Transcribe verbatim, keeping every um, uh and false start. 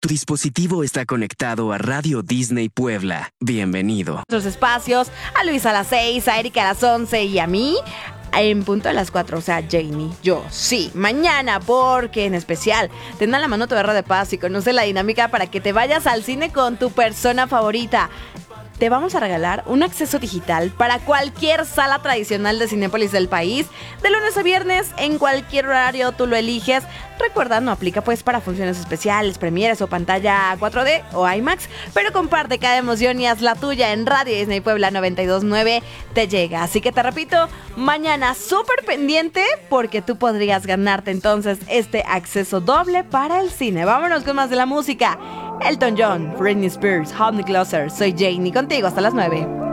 Tu dispositivo está conectado a Radio Disney Puebla. Bienvenido. Nuestros espacios, a Luis a las seis, a Erika a las once y a mí en punto a las cuatro, o sea, Janie, yo, sí, mañana, porque en especial, ten a la mano tu barra de paz y conoce la dinámica para que te vayas al cine con tu persona favorita. Te vamos a regalar un acceso digital para cualquier sala tradicional de Cinépolis del país, de lunes a viernes, en cualquier horario tú lo eliges. Recuerda, no aplica pues para funciones especiales, premieres o pantalla cuatro D o IMAX, pero comparte cada emoción y haz la tuya en Radio Disney Puebla noventa y dos punto nueve, te llega. Así que te repito, mañana súper pendiente porque tú podrías ganarte entonces este acceso doble para el cine. Vámonos con más de la música. Elton John, Britney Spears, Honey Closer. Soy Janie, contigo hasta las nueve.